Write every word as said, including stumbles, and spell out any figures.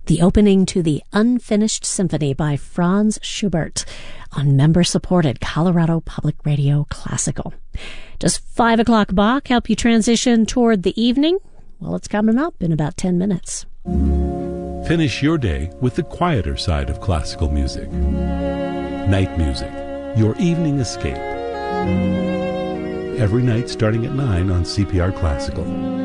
the opening to the Unfinished Symphony by Franz Schubert on member-supported Colorado Public Radio Classical. Does five o'clock Bach help you transition toward the evening? Well, it's coming up in about ten minutes. Finish your day with the quieter side of classical music. Night music, your evening escape. Every night starting at nine on C P R Classical.